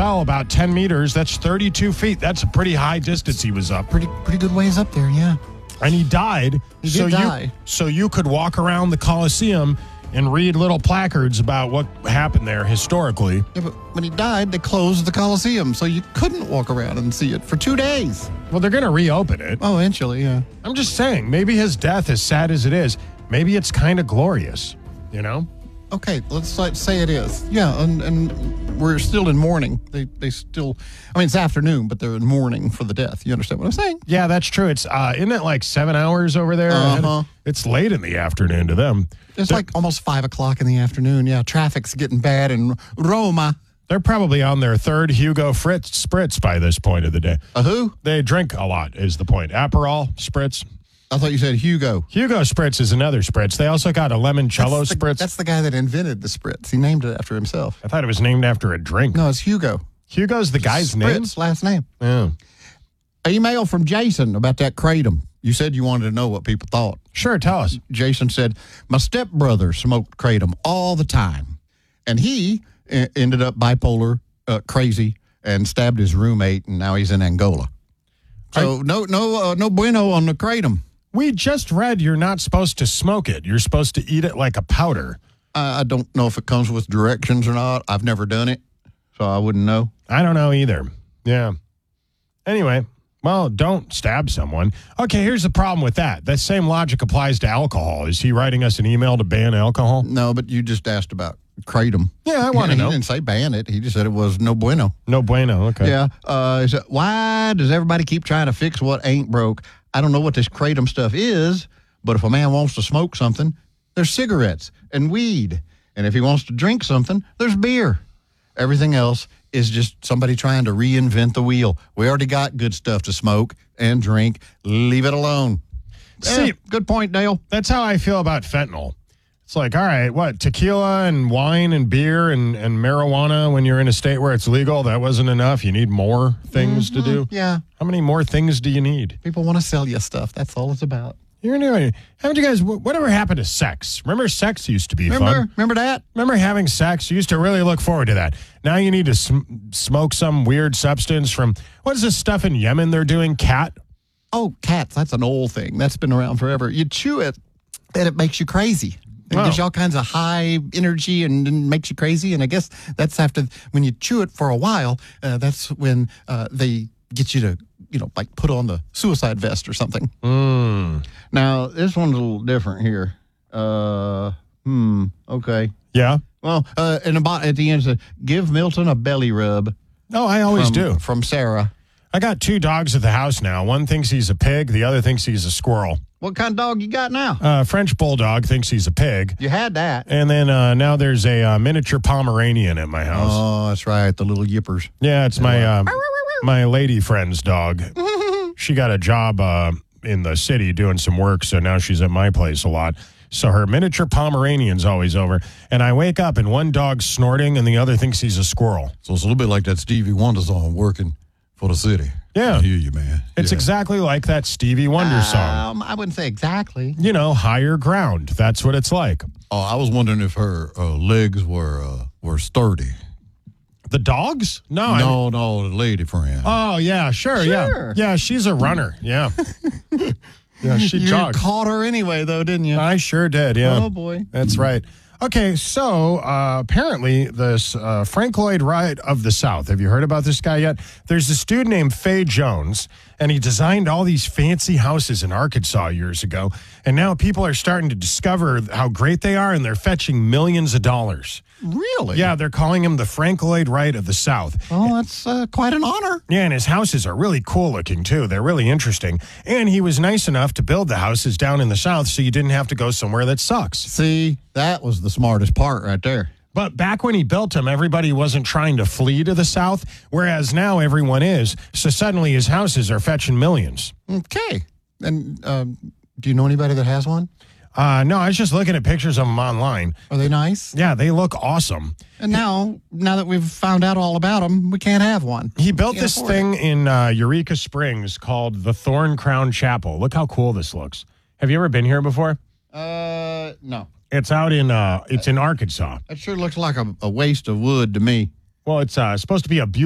fell about 10 meters. That's 32 feet. That's a pretty high distance he was up. Pretty good ways up there, yeah. And he died. He did die. So you could walk around the Coliseum and read little placards about what happened there historically. Yeah, but when he died, they closed the Coliseum, so you couldn't walk around and see it for 2 days. Well, they're going to reopen it. Oh, eventually, yeah. I'm just saying, maybe his death, as sad as it is, maybe it's kind of glorious, you know? Okay, let's say it is. Yeah, and we're still in mourning. They still, I mean, it's afternoon, but they're in mourning for the death. You understand what I'm saying? Yeah, that's true. It's isn't it like 7 hours over there? Uh-huh. It's late in the afternoon to them. It's like almost 5 o'clock in the afternoon. Yeah, traffic's getting bad in Roma. They're probably on their third Hugo Spritz by this point of the day. A who? They drink a lot is the point. Aperol, Spritz. I thought you said Hugo. Hugo Spritz is another Spritz. They also got a limoncello Spritz. That's the guy that invented the Spritz. He named it after himself. I thought it was named after a drink. No, it's Hugo. Hugo's the guy's name? Spritz, last name. Yeah. Email from Jason about that kratom. You said you wanted to know what people thought. Sure, tell us. Jason said, my stepbrother smoked kratom all the time. And he ended up bipolar, crazy, and stabbed his roommate, and now he's in Angola. So no bueno on the kratom. We just read you're not supposed to smoke it. You're supposed to eat it like a powder. I don't know if it comes with directions or not. I've never done it, so I wouldn't know. I don't know either. Yeah. Anyway, well, don't stab someone. Okay, here's the problem with that. That same logic applies to alcohol. Is he writing us an email to ban alcohol? No, but you just asked about kratom. Yeah, I want to know. He didn't say ban it. He just said it was no bueno. No bueno, okay. Yeah. He said, why does everybody keep trying to fix what ain't broke? I don't know what this kratom stuff is, but if a man wants to smoke something, there's cigarettes and weed. And if he wants to drink something, there's beer. Everything else is just somebody trying to reinvent the wheel. We already got good stuff to smoke and drink. Leave it alone. See, good point, Dale. That's how I feel about fentanyl. It's like, all right, what, tequila and wine and beer and marijuana when you're in a state where it's legal, that wasn't enough. You need more things to do. Yeah. How many more things do you need? People want to sell you stuff. That's all it's about. Haven't you guys, whatever happened to sex? Remember sex used to be fun? Remember that? Remember having sex? You used to really look forward to that. Now you need to smoke some weird substance from, what is this stuff in Yemen they're doing? Cat? Oh, cats. That's an old thing. That's been around forever. You chew it, and it makes you crazy. It gives you all kinds of high energy and makes you crazy. And I guess that's after, when you chew it for a while, that's when they get you to, like put on the suicide vest or something. Now, this one's a little different here. Okay. Yeah. Well, and at the end, it said, give Milton a belly rub. Oh, I always do. From Sarah. I got 2 dogs at the house now. One thinks he's a pig. The other thinks he's a squirrel. What kind of dog you got now? French bulldog thinks he's a pig. You had that. And then now there's a miniature Pomeranian at my house. Oh, that's right. The little yippers. Yeah, it's my lady friend's dog. She got a job in the city doing some work, so now she's at my place a lot. So her miniature Pomeranian's always over. And I wake up and one dog's snorting and the other thinks he's a squirrel. So it's a little bit like that Stevie Wonder song, Working for the City. Yeah. I hear you, man. It's exactly like that Stevie Wonder song. I wouldn't say exactly. Higher ground. That's what it's like. Oh, I was wondering if her legs were sturdy. The dogs? No, the lady friend. Oh, yeah, sure. Yeah. Yeah, she's a runner. Yeah. Yeah, she jogged. You caught her anyway, though, didn't you? I sure did, yeah. Oh, boy. That's right. Okay, so apparently this Frank Lloyd Wright of the South, have you heard about this guy yet? There's this dude named Fay Jones, and he designed all these fancy houses in Arkansas years ago, and now people are starting to discover how great they are, and they're fetching millions of dollars. Really? Yeah, they're calling him the Frank Lloyd Wright of the South. Oh, that's quite an honor. Yeah, and his houses are really cool looking, too. They're really interesting. And he was nice enough to build the houses down in the South so you didn't have to go somewhere that sucks. See, that was the smartest part right there. But back when he built them, everybody wasn't trying to flee to the South, whereas now everyone is. So suddenly his houses are fetching millions. Okay. And do you know anybody that has one? No, I was just looking at pictures of them online. Are they nice? Yeah, they look awesome. And now that we've found out all about them, we can't have one. He built this thing in Eureka Springs called the Thorn Crown Chapel. Look how cool this looks. Have you ever been here before? No. It's out in it's in Arkansas. It sure looks like a waste of wood to me. Well, it's supposed to be a beautiful